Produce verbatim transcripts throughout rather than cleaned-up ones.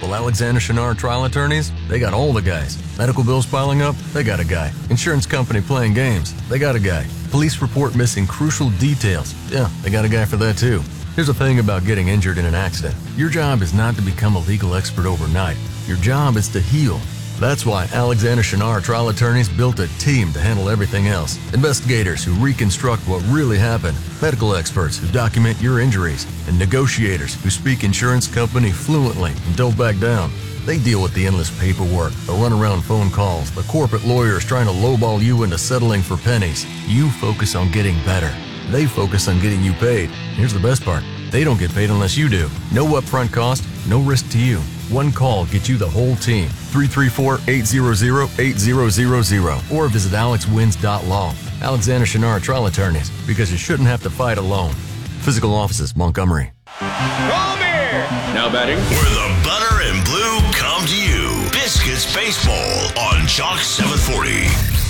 Well, Alexander Shinard Trial Attorneys, they got all the guys. Medical bills piling up, they got a guy. Insurance company playing games, they got a guy. Police report missing crucial details, yeah, they got a guy for that too. Here's the thing about getting injured in an accident. Your job is not to become a legal expert overnight. Your job is to heal. That's why Alexander Shinard Trial Attorneys built a team to handle everything else. Investigators who reconstruct what really happened, medical experts who document your injuries, and negotiators who speak insurance company fluently and don't back down. They deal with the endless paperwork, the runaround phone calls, the corporate lawyers trying to lowball you into settling for pennies. You focus on getting better. They focus on getting you paid. Here's the best part. They don't get paid unless you do. No upfront cost, no risk to you. One call gets you the whole team. three three four, eight hundred, eight thousand or visit alex wins dot law. Alexander Shinard Trial Attorneys, because you shouldn't have to fight alone. Physical offices, Montgomery. Roll beer! Now batting. Where the butter and blue come to you. Biscuits Baseball on Chalk seven forty.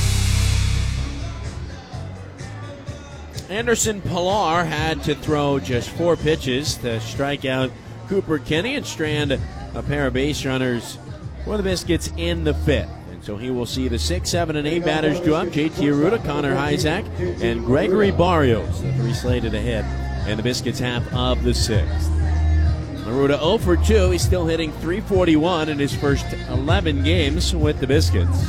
Anderson Pilar had to throw just four pitches to strike out Cooper Kenny and strand a pair of base runners for the Biscuits in the fifth. And so he will see the six, seven, and eight batters due up. J T Arruda, Connor Hyzak, and Gregory Barrios, the three slated ahead in the Biscuits half of the sixth. Arruda oh for two. He's still hitting three forty-one in his first eleven games with the Biscuits.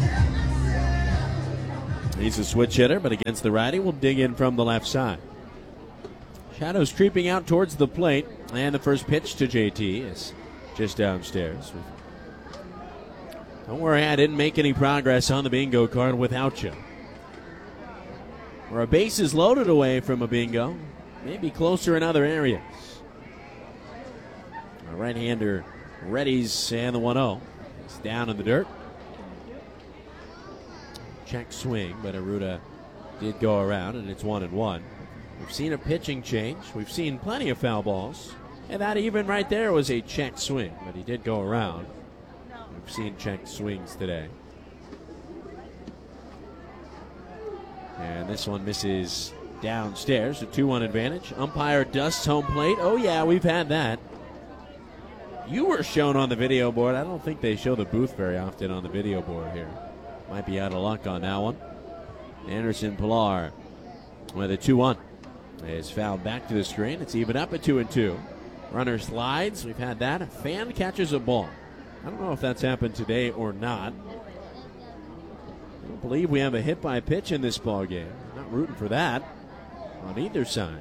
He's a switch hitter, but against the righty, will dig in from the left side. Shadows creeping out towards the plate, and the first pitch to J T is just downstairs. Don't worry, I didn't make any progress on the bingo card without you. We're a bases loaded away from a bingo, maybe closer in other areas. A right-hander readies, and the one oh. It's down in the dirt. Check swing, but Arruda did go around, and it's one and one. We've seen a pitching change. We've seen plenty of foul balls. And that even right there was a check swing, but he did go around. We've seen check swings today. And this one misses downstairs. A two one advantage. Umpire dusts home plate. Oh, yeah, we've had that. You were shown on the video board. I don't think they show the booth very often on the video board here. Might be out of luck on that one. Anderson Pilar with a two one. Is fouled back to the screen. It's even up at two and two. Runner slides. We've had that. A fan catches a ball. I don't know if that's happened today or not. I don't believe we have a hit by pitch in this ball game. Not rooting for that on either side.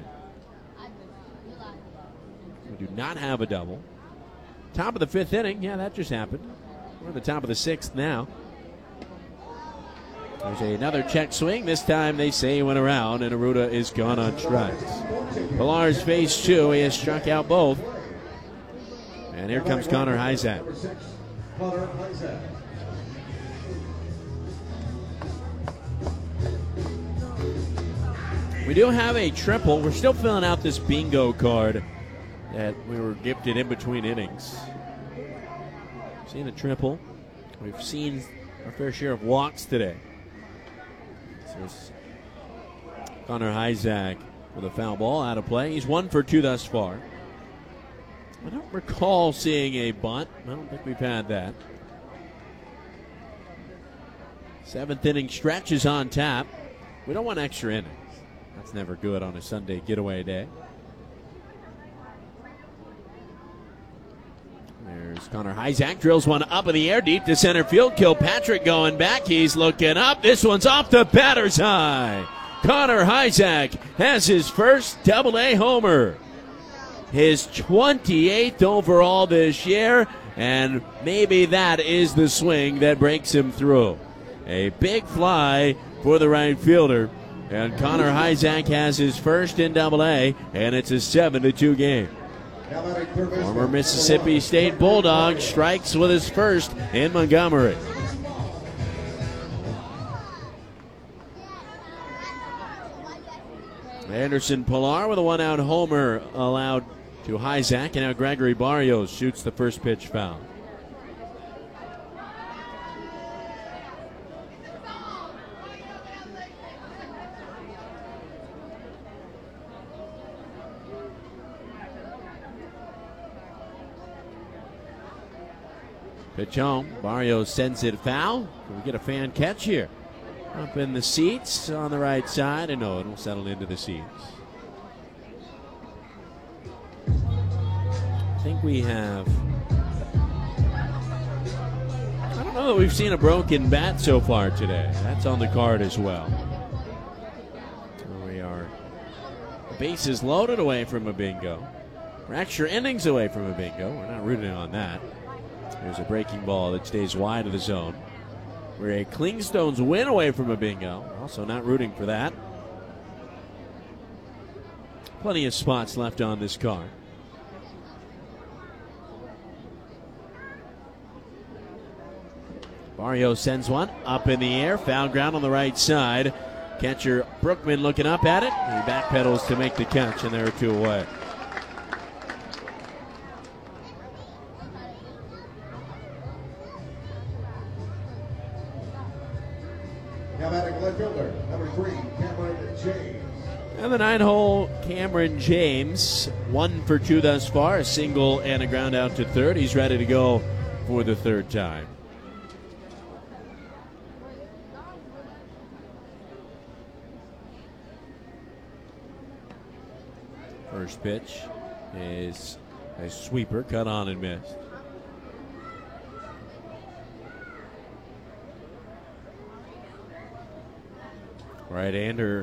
We do not have a double. Top of the fifth inning. Yeah, that just happened. We're at the top of the sixth now. There's another check swing. This time they say he went around, and Arruda is gone on strikes. Pilar's phase two. He has struck out both. And here comes Connor Hyzak. We do have a triple. We're still filling out this bingo card that we were gifted in between innings. We've seen a triple. We've seen our fair share of walks today. This Connor Hyzak with a foul ball out of play. He's one for two thus far. I don't recall seeing a bunt. I don't think we've had that. Seventh inning stretch is on tap. We don't want extra innings. That's never good on a Sunday getaway day. There's Connor Hyzak, drills one up in the air, deep to center field. Kilpatrick going back. He's looking up. This one's off the batter's eye. Connor Hyzak has his first double A homer. His twenty-eighth overall this year, and maybe that is the swing that breaks him through. A big fly for the right fielder, and Connor Hyzak has his first in double A, and it's a seven to two game. Former Mississippi State Bulldog strikes with his first in Montgomery. Anderson Pilar with a one-out homer allowed to Hyzak, and now Gregory Barrios shoots the first pitch foul. Pitch home. Barrios sends it foul. Can we get a fan catch here? Up in the seats on the right side, and no, it'll settle into the seats. I think we have. I don't know that we've seen a broken bat so far today. That's on the card as well. So we are bases loaded away from a bingo. We're extra innings away from a bingo. We're not rooting on that. There's a breaking ball that stays wide of the zone. We're a Clingstones win away from a bingo. Also not rooting for that. Plenty of spots left on this card. Barrios sends one up in the air. Foul ground on the right side. Catcher Brookman looking up at it. He backpedals to make the catch, and there are two away. Now batting left fielder, number three, Cameron James. And the nine-hole Cameron James, one for two thus far, a single and a ground out to third. He's ready to go for the third time. First pitch is a sweeper, cut on and missed. Right-hander